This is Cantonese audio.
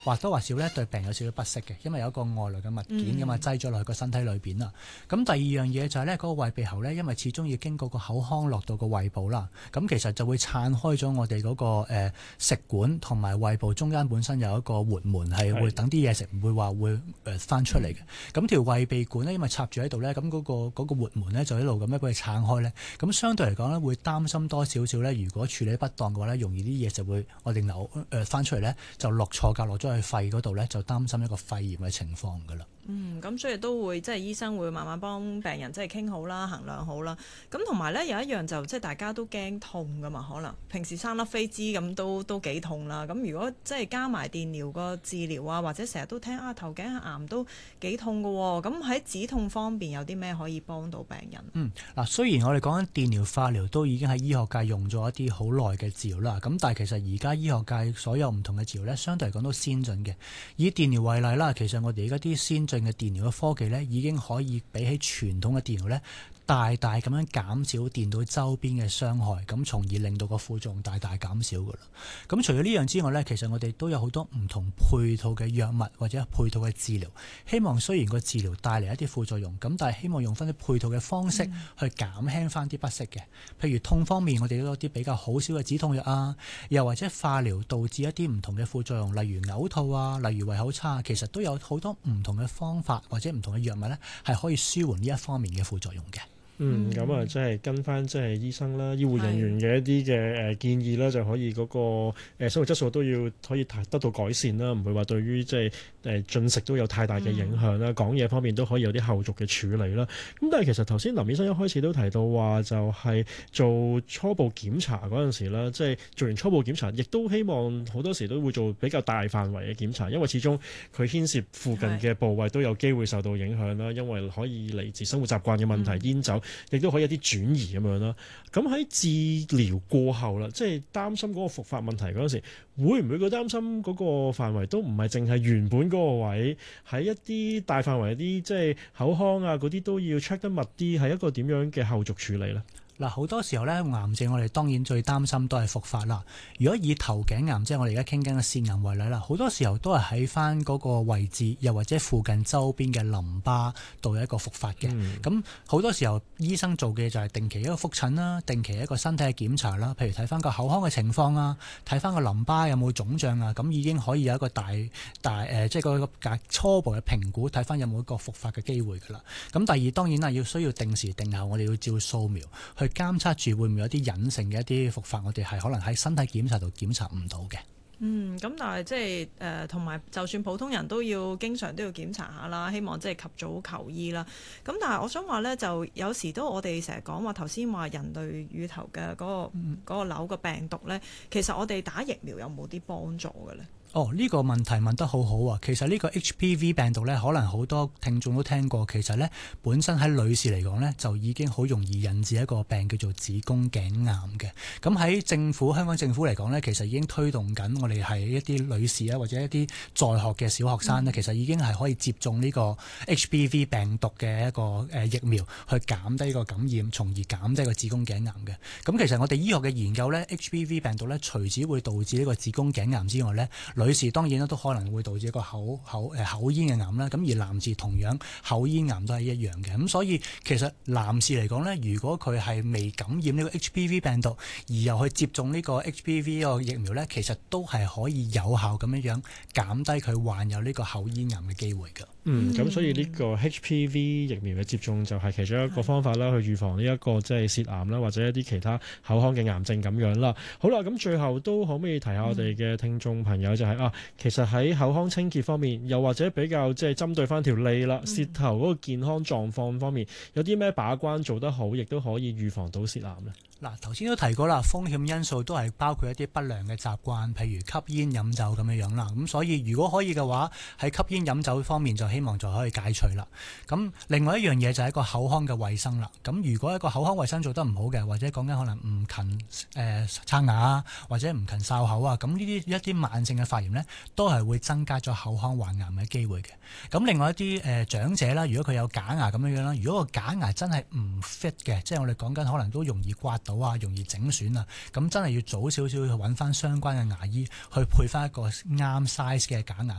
或多或少咧對病有少少不適嘅，因為有一個外來嘅物件咁啊擠咗落去個身體裏邊啦。咁第二樣嘢就係咧嗰個胃鼻喉咧，因為始終要經過個口腔落到個胃部啦，咁其實就會撐開咗我哋嗰個食管同埋胃部中間本身有一個活門，係會等啲嘢食唔會話會翻出嚟嘅。咁條胃鼻管咧，因為插住喺度咧，咁嗰個活門咧就一路咁樣俾佢撐開咧，咁相對嚟講咧會擔心多少少咧，如果處理不當嘅話咧，容易啲嘢就會我哋翻出嚟咧，就落錯格落咗去肺嗰度咧，就擔心一個肺炎嘅情況㗎啦。 咁所以都會即係醫生會慢慢幫病人即係傾好啦、衡量好啦。咁同埋咧有一樣就即係大家都驚痛㗎嘛，可能平時生粒飛滋咁都幾痛啦。咁如果即係加埋電療個治療啊，或者成日都聽頭頸癌都幾痛㗎喎。咁喺止痛方面有啲咩可以幫到病人？ 嗱，雖然我哋講緊電療、化療都已經喺醫學界用咗一啲好耐嘅治療啦，咁但係其實而家醫學界所有唔同嘅治療咧，相對嚟講都先進嘅。以電療為例啦，其實我哋而家啲先進嘅電療嘅科技咧，已經可以比起傳統嘅電療咧，大大咁樣減少電到周邊嘅傷害，咁從而令到個副作用大大減少㗎啦。咁除咗呢樣之外咧，其實我哋都有好多唔同配套嘅藥物或者配套嘅治療，希望雖然個治療帶嚟一啲副作用，咁但係希望用翻啲配套嘅方式去減輕翻啲不適嘅。譬如痛方面，我哋都有啲比較好少嘅止痛藥啊，又或者化療導致一啲唔同嘅副作用，例如嘔吐啊，例如胃口差，其實都有好多唔同嘅方法或者唔同嘅藥物咧，係可以舒緩呢一方面嘅副作用嘅。 咁啊，即係跟翻即係醫生啦、醫護人員嘅一啲嘅建議啦，就可以嗰個生活質素都要可以得到改善啦，唔會話對於即係進食都有太大嘅影響啦。講嘢方面都可以有啲後續嘅處理啦。咁但係其實頭先林醫生一開始都提到話，就係做初步檢查嗰陣時啦，即係做完初步檢查，亦都希望好多時都會做比較大範圍嘅檢查，因為始終佢牽涉附近嘅部位都有機會受到影響啦。因為可以嚟自生活習慣嘅問題、煙酒。亦都可以有啲轉移咁樣啦。咁喺治療過後啦，即係擔心嗰個復發問題嗰陣時，會唔會個擔心嗰個範圍都唔係淨係原本嗰個位，喺一啲大範圍啲即係口腔啊嗰啲都要 check 得密啲，係一個點樣嘅後續處理呢？ 嗱，好多時候咧，癌症我哋當然最擔心都係復發啦。如果以頭頸癌，即係我哋而家傾緊嘅腺癌為例啦，好多時候都係喺翻嗰個位置，又或者附近周邊嘅淋巴度有一個復發嘅。咁好多時候醫生做嘅就係定期一個覆診啦，定期一個身體嘅檢查啦，譬如睇翻個口腔嘅情況啊，睇翻個淋巴有冇腫脹啊，咁已經可以有一個即係個初步嘅評估，睇翻有冇一個復發嘅機會㗎啦。咁第二當然啦，需要定時定候，我哋要照掃描去監測住會唔會有啲隱性嘅一啲復發，我哋係可能喺身體檢查度檢查唔到嘅。 咁但係即係同埋就算普通人都要經常都要檢查下啦，希望即係及早求醫啦。咁但係我想話咧，就有時都我哋成日講話頭先話人類乳頭嘅嗰個瘤嘅病毒咧，其實我哋打疫苗有冇啲幫助嘅咧？ 呢個問題問得好好啊！其實呢個 HPV 病毒呢，可能好多聽眾都聽過。其實呢，本身喺女士嚟講呢，就已經好容易引致一個病叫做子宮頸癌嘅。咁喺香港政府嚟講呢，其實已經推動緊我哋係一啲女士啊，或者一啲在學嘅小學生呢，其實已經係可以接種呢個 HPV 病毒嘅一個疫苗，去減低個感染，從而減低個子宮頸癌嘅。咁其實我哋醫學嘅研究呢， HPV 病毒呢，除咗會導致呢個子宮頸癌之外呢，女士當然都可能會導致一個口咽嘅癌啦，咁而男士同樣口咽癌都係一樣嘅。咁所以其實男士嚟講呢，如果佢係未感染呢個 HPV 病毒，而又去接種呢個 HPV 個疫苗呢，其實都係可以有效咁樣減低佢患有呢個口咽癌嘅機會㗎。 咁所以呢個 HPV 疫苗嘅接種就係其中一個方法啦，去預防呢一個即係舌癌啦，或者一啲其他口腔嘅癌症咁樣啦。好啦，咁最後都可唔可以提下我哋嘅聽眾朋友就係其實喺口腔清潔方面，又或者比較即係針對翻條脷啦、舌頭嗰個健康狀況方面，有啲咩把關做得好，亦都可以預防到舌癌呢？ 嗱，頭先都提過啦，風險因素都係包括一啲不良嘅習慣，譬如吸煙飲酒咁樣啦。咁所以如果可以嘅話，喺吸煙飲酒方面就希望就可以解除啦。咁另外一樣嘢就係一個口腔嘅衛生啦。咁如果一個口腔衛生做得唔好嘅，或者講緊可能唔勤刷牙啊，或者唔勤漱口啊，咁呢啲一啲慢性嘅發炎呢，都係會增加咗口腔患癌嘅機會嘅。咁另外一啲長者啦，如果佢有假牙咁樣啦，如果個假牙真係唔 fit 嘅，即係我哋講緊可能都容易刮到到啊，容易整損啊，咁真係要早少少去揾翻相關嘅牙醫去配翻一個啱 size 嘅假牙